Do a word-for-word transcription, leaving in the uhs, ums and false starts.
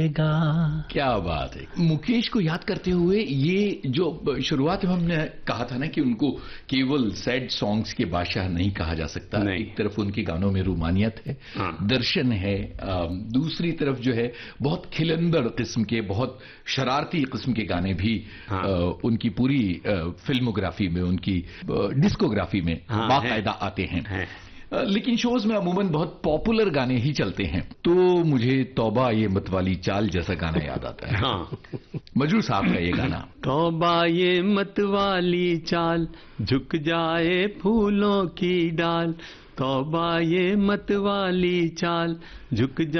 क्या बात है। मुकेश को याद करते हुए ये जो शुरुआत में हमने कहा था ना कि उनको केवल सैड सॉन्ग्स के बादशाह नहीं कहा जा सकता, एक तरफ उनके गानों में रूमानियत है, हाँ। दर्शन है, दूसरी तरफ जो है बहुत खिलंदड़ किस्म के, बहुत शरारती किस्म के गाने भी हाँ। उनकी पूरी फिल्मोग्राफी में, उनकी डिस्कोग्राफी में हाँ, बाकायदा आते हैं है। लेकिन शोज में अमूमन बहुत पॉपुलर गाने ही चलते हैं, तो मुझे तौबा ये मतवाली चाल जैसा गाना याद आता है। हाँ। मजरूर साहब का ये गाना, तौबा ये मतवाली चाल, झुक जाए फूलों की डाल, तौबा ये मतवाली चाल, झुक जाए